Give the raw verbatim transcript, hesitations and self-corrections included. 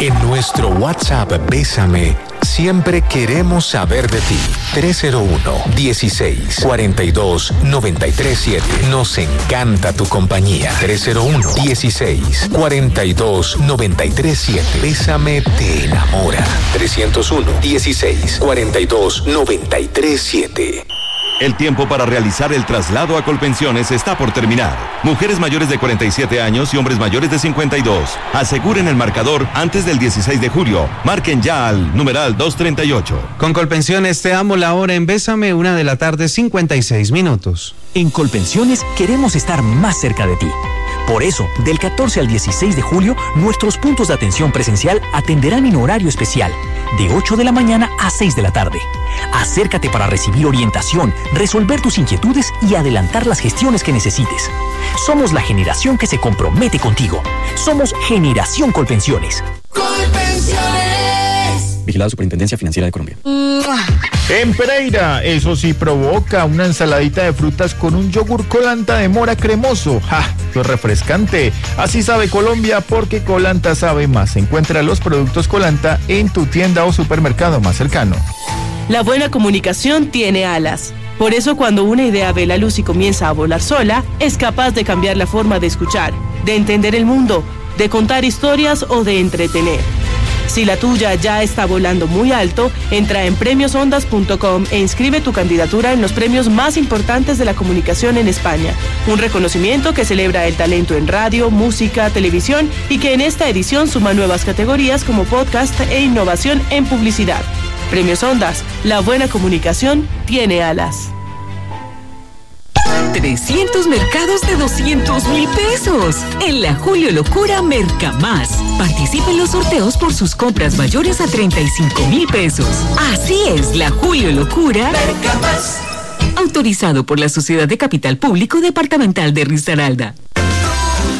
En nuestro WhatsApp Bésame, siempre queremos saber de ti. tres cero uno, dieciséis, cuarenta y dos, noventa y tres siete. Nos encanta tu compañía. tres cero uno, dieciséis, cuarenta y dos, noventa y tres siete. Bésame te enamora. trescientos uno, dieciséis, cuarenta y dos, noventa y tres siete. El tiempo para realizar el traslado a Colpensiones está por terminar. Mujeres mayores de cuarenta y siete años y hombres mayores de cincuenta y dos. Aseguren el marcador antes del dieciséis de julio. Marquen ya al numeral doscientos treinta y ocho. Con Colpensiones te amo la hora en Bésame, una de la tarde, cincuenta y seis minutos. En Colpensiones queremos estar más cerca de ti. Por eso, del catorce al dieciséis de julio, nuestros puntos de atención presencial atenderán en horario especial, de ocho de la mañana a seis de la tarde. Acércate para recibir orientación, resolver tus inquietudes y adelantar las gestiones que necesites. Somos la generación que se compromete contigo. Somos Generación Colpensiones. Colpensiones. Vigilada Superintendencia Financiera de Colombia. En Pereira, eso sí provoca una ensaladita de frutas con un yogur Colanta de mora cremoso. ¡Ja! ¡Qué refrescante! Así sabe Colombia porque Colanta sabe más. Encuentra los productos Colanta en tu tienda o supermercado más cercano. La buena comunicación tiene alas. Por eso cuando una idea ve la luz y comienza a volar sola, es capaz de cambiar la forma de escuchar, de entender el mundo, de contar historias o de entretener. Si la tuya ya está volando muy alto, entra en premios ondas punto com e inscribe tu candidatura en los premios más importantes de la comunicación en España. Un reconocimiento que celebra el talento en radio, música, televisión y que en esta edición suma nuevas categorías como podcast e innovación en publicidad. Premios Ondas, la buena comunicación tiene alas. trescientos mercados de doscientos mil pesos. En la Julio Locura Mercamás. Participe en los sorteos por sus compras mayores a treinta y cinco mil pesos. Así es, la Julio Locura Mercamás. Autorizado por la Sociedad de Capital Público Departamental de Risaralda.